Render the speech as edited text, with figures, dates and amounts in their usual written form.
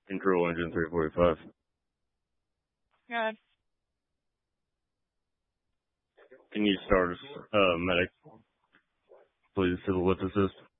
Control engine 345. Good. Can you start medic, please, to the lift assist?